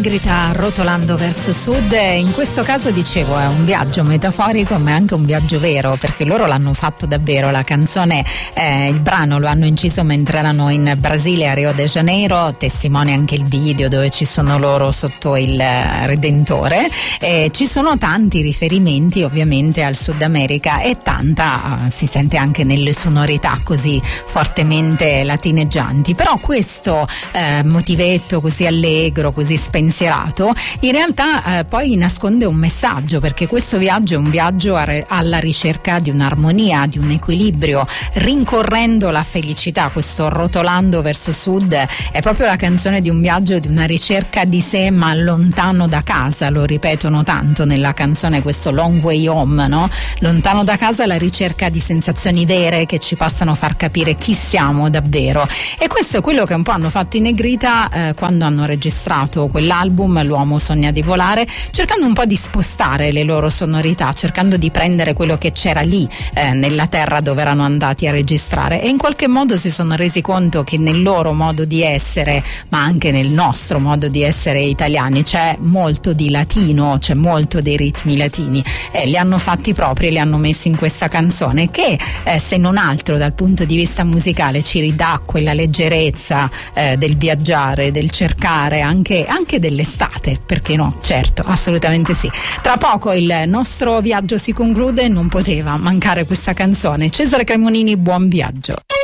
Negrita rotolando verso sud. In questo caso dicevo è un viaggio metaforico ma è anche un viaggio vero, perché loro l'hanno fatto davvero. La canzone, il brano lo hanno inciso mentre erano in Brasile, a Rio de Janeiro, testimone anche il video dove ci sono loro sotto il Redentore. Ci sono tanti riferimenti ovviamente al Sud America e tanta si sente anche nelle sonorità così fortemente latineggianti, però questo motivetto così allegro, così spensierato, in realtà poi nasconde un messaggio, perché questo viaggio è un viaggio alla ricerca di un'armonia, di un equilibrio, rincorrendo la felicità. Questo rotolando verso sud è proprio la canzone di un viaggio, di una ricerca di sé ma lontano da casa. Lo ripetono tanto nella canzone, questo long way home, no? Lontano da casa, la ricerca di sensazioni vere che ci possano far capire chi siamo davvero. E questo è quello che un po' hanno fatto i Negrita quando hanno registrato quell'album L'uomo sogna di volare, cercando un po' di spostare le loro sonorità, cercando di prendere quello che c'era lì nella terra dove erano andati a registrare, e in qualche modo si sono resi conto che nel loro modo di essere, ma anche nel nostro modo di essere italiani, c'è molto di latino, c'è molto dei ritmi latini, e li hanno fatti propri e li hanno messi in questa canzone che se non altro dal punto di vista musicale ci ridà quella leggerezza del viaggiare, del cercare anche dell'estate, perché no? Certo, assolutamente sì. Tra poco il nostro viaggio si conclude, non poteva mancare questa canzone. Cesare Cremonini, buon viaggio.